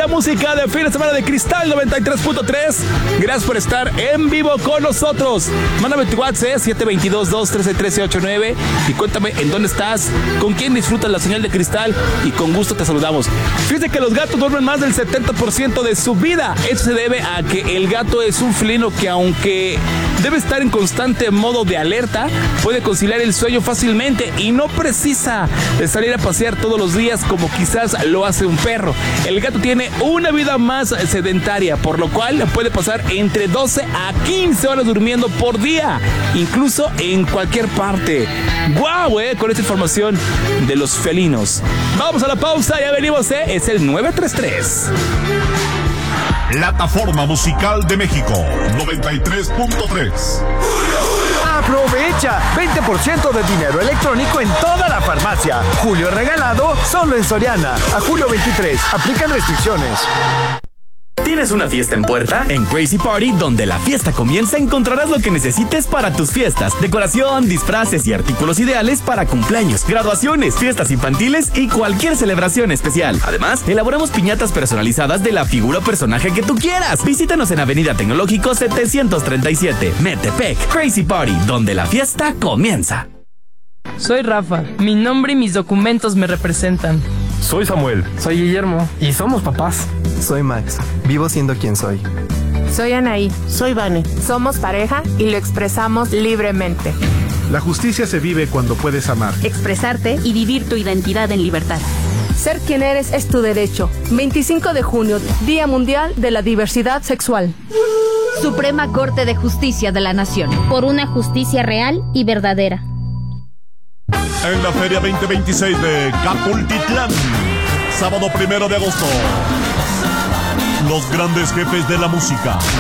la música de fin de semana de Cristal 93.3. Gracias por estar en vivo con nosotros. Mándame tu WhatsApp 722-213-1389 y cuéntame en dónde estás, con quién disfrutas la señal de Cristal y con gusto te saludamos. Fíjate que los gatos duermen más del 70% de su vida. Eso se debe a que el gato es un felino que, aunque debe estar en constante modo de alerta, puede conciliar el sueño fácilmente y no precisa de salir a pasear todos los días como quizás lo hace un perro. El gato tiene una vida más sedentaria, por lo cual puede pasar entre 12 a 15 horas durmiendo por día, incluso en cualquier parte. ¡Guau, con esta información de los felinos! Vamos a la pausa, ya venimos, es el 933. Plataforma Musical de México 93.3. Aprovecha 20% de dinero electrónico en toda la farmacia. Julio regalado solo en Soriana. A julio 23. Aplican restricciones. ¿Tienes una fiesta en puerta? En Crazy Party, donde la fiesta comienza, encontrarás lo que necesites para tus fiestas. Decoración, disfraces y artículos ideales para cumpleaños, graduaciones, fiestas infantiles y cualquier celebración especial. Además, elaboramos piñatas personalizadas de la figura o personaje que tú quieras. Visítanos en Avenida Tecnológico 737, Metepec. Crazy Party, donde la fiesta comienza. Soy Rafa. Mi nombre y mis documentos me representan. Soy Samuel. Soy Guillermo. Y somos papás. Soy Max. Vivo siendo quien soy. Soy Anaí. Soy Vane. Somos pareja y lo expresamos libremente. La justicia se vive cuando puedes amar, expresarte y vivir tu identidad en libertad. Ser quien eres es tu derecho. 25 de junio, Día Mundial de la Diversidad Sexual. Suprema Corte de Justicia de la Nación. Por una justicia real y verdadera. En la Feria 2026 de Capultitlán, sábado 1 de agosto, los grandes jefes de la música.